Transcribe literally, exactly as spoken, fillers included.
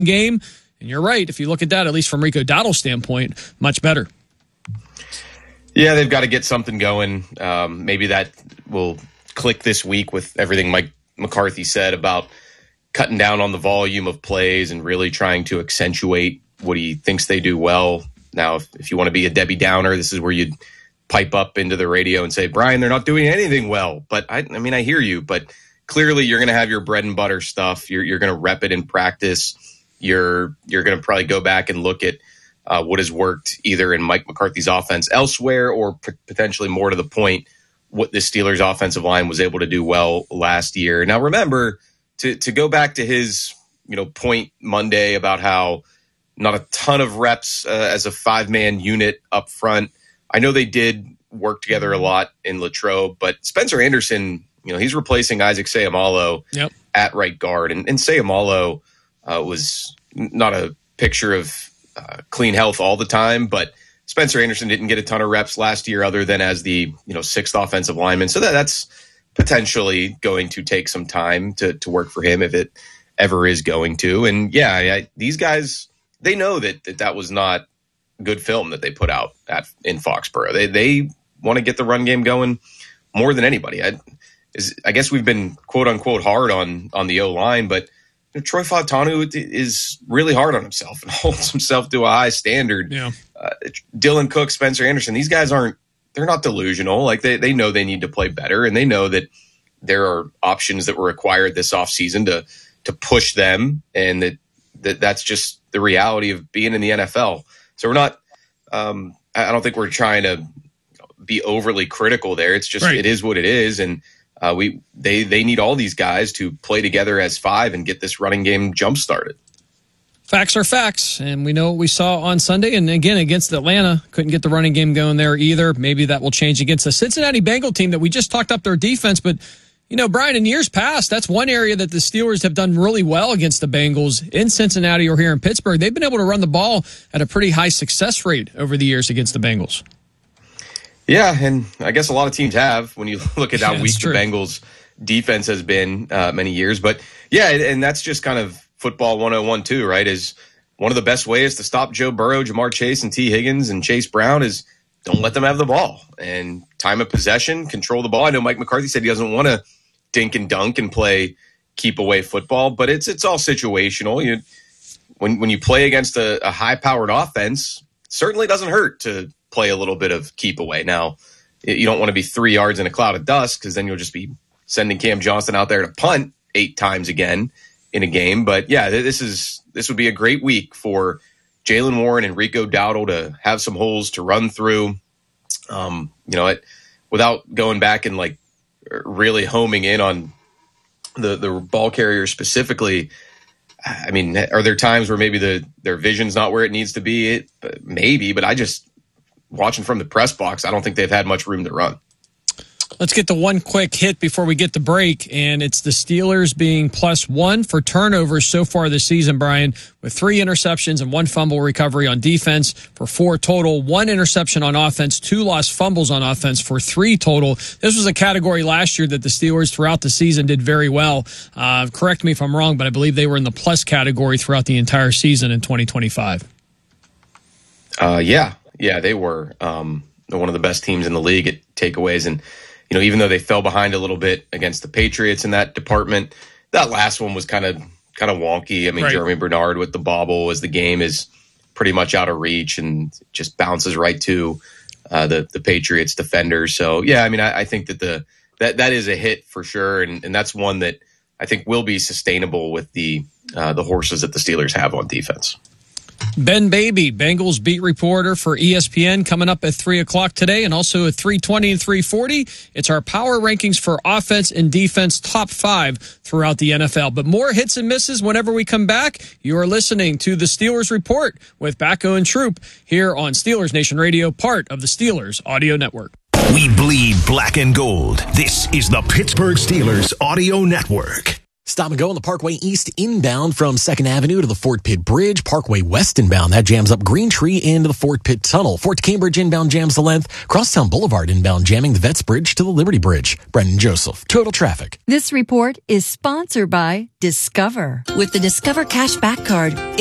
game. And you're right. If you look at that, at least from Rico Dowdle's standpoint, much better. Yeah, they've got to get something going. Um, maybe that will click this week with everything Mike McCarthy said about cutting down on the volume of plays and really trying to accentuate what he thinks they do well. Now, if, if you want to be a Debbie Downer, this is where you'd pipe up into the radio and say, Brian, they're not doing anything well. But I, I mean, I hear you, but clearly you're going to have your bread and butter stuff. You're, you're going to rep it in practice. You're, you're going to probably go back and look at uh, what has worked either in Mike McCarthy's offense elsewhere or p- potentially more to the point, what the Steelers offensive line was able to do well last year. Now, remember to, to go back to his, you know, point Monday about how not a ton of reps uh, as a five man unit up front. I know they did work together a lot in Latrobe, but Spencer Anderson, you know, he's replacing Isaac Seumalo yep. at right guard. And, and Seumalo uh, was not a picture of uh, clean health all the time, but Spencer Anderson didn't get a ton of reps last year other than as the, you know, sixth offensive lineman. So that, that's potentially going to take some time to, to work for him if it ever is going to. And yeah, I, these guys, they know that, that that was not good film that they put out at in Foxborough. They they want to get the run game going more than anybody. I, is, I guess we've been quote unquote hard on on the O line, but you know, Troy Fautanu is really hard on himself and holds himself to a high standard. Yeah. Uh, Dylan Cook, Spencer Anderson, these guys aren't, they're not delusional. Like they, they know they need to play better, and they know that there are options that were acquired this offseason to, to push them. And that, that that's just the reality of being in the N F L. So we're not, um, I don't think we're trying to be overly critical there. It's just, right. It is what it is. And uh, we, they, they need all these guys to play together as five and get this running game jump started. Facts are facts, and we know what we saw on Sunday. And again, against Atlanta, couldn't get the running game going there either. Maybe that will change against the Cincinnati Bengal team that we just talked up their defense. But, you know, Brian, in years past, that's one area that the Steelers have done really well against the Bengals in Cincinnati or here in Pittsburgh. They've been able to run the ball at a pretty high success rate over the years against the Bengals. Yeah, and I guess a lot of teams have when you look at how yeah, weak true. the Bengals defense has been uh, many years. But, yeah, and that's just kind of football one oh one too, right? Is one of the best ways to stop Joe Burrow, Jamar Chase, and T. Higgins and Chase Brown is don't let them have the ball. And time of possession, control the ball. I know Mike McCarthy said he doesn't want to dink and dunk and play keep away football, but it's it's all situational. You when when you play against a, a high powered offense, it certainly doesn't hurt to play a little bit of keep away. Now, you don't want to be three yards in a cloud of dust because then you'll just be sending Cam Johnson out there to punt eight times again in a game. But yeah, this is this would be a great week for Jaylen Warren and Rico Dowdle to have some holes to run through. Um, you know, it, without going back and like really homing in on the the ball carrier specifically. I mean, are there times where maybe the their vision's not where it needs to be? It maybe, but I just watching from the press box, I don't think they've had much room to run. Let's get to one quick hit before we get the break, and it's the Steelers being plus one for turnovers so far this season, Brian, with three interceptions and one fumble recovery on defense for four total, one interception on offense, two lost fumbles on offense for three total. This was a category last year that the Steelers throughout the season did very well. Uh, correct me if I'm wrong, but I believe they were in the plus category throughout the entire season in twenty twenty-five. Uh, yeah, yeah, they were. Um, they're one of the best teams in the league at takeaways, and you know, even though they fell behind a little bit against the Patriots in that department, that last one was kind of kind of wonky. I mean, right. Jeremy Bernard with the bobble as the game is pretty much out of reach and just bounces right to uh, the the Patriots defenders. So yeah, I mean, I, I think that the that that is a hit for sure, and, and that's one that I think will be sustainable with the uh, the horses that the Steelers have on defense. Ben Baby, Bengals beat reporter for E S P N, coming up at three o'clock today, and also at three twenty and three forty. It's our power rankings for offense and defense, top five throughout the N F L. But more hits and misses whenever we come back. You are listening to the Steelers Report with Backo and Troop here on Steelers Nation Radio, part of the Steelers Audio Network. We bleed black and gold. This is the Pittsburgh Steelers Audio Network. Stop and go on the Parkway East inbound from second Avenue to the Fort Pitt Bridge. Parkway West inbound, that jams up Green Tree into the Fort Pitt Tunnel. Fort Cambridge inbound jams the length. Crosstown Boulevard inbound jamming the Vets Bridge to the Liberty Bridge. Brendan Joseph, Total Traffic. This report is sponsored by Discover. With the Discover Cashback Card,